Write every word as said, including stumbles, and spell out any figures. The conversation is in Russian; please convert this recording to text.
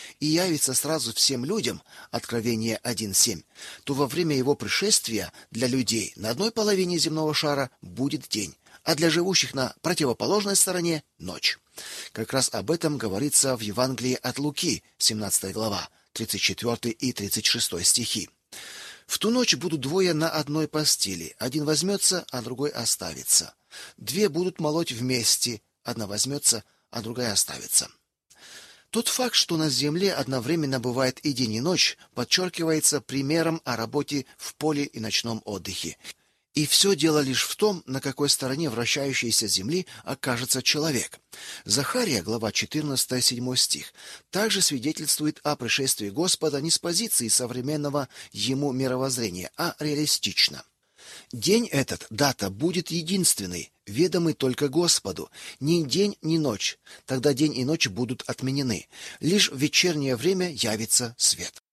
и явится сразу всем людям, Откровение один семь, то во время его пришествия для людей на одной половине земного шара будет день, а для живущих на противоположной стороне ночь. Как раз об этом говорится в Евангелии от Луки, семнадцатая глава, тридцать четвёртый и тридцать шестой стихи. В ту ночь будут двое на одной постели, один возьмется, а другой оставится. Две будут молоть вместе, одна возьмется, а другая оставится. Тот факт, что на земле одновременно бывает и день, и ночь, подчеркивается примером о работе в поле и ночном отдыхе. И все дело лишь в том, на какой стороне вращающейся земли окажется человек. Захария, глава четырнадцатая, седьмой стих, также свидетельствует о пришествии Господа не с позиции современного ему мировоззрения, а реалистично. День этот, дата, будет единственный, ведомый только Господу. Ни день, ни ночь. Тогда день и ночь будут отменены. Лишь в вечернее время явится свет.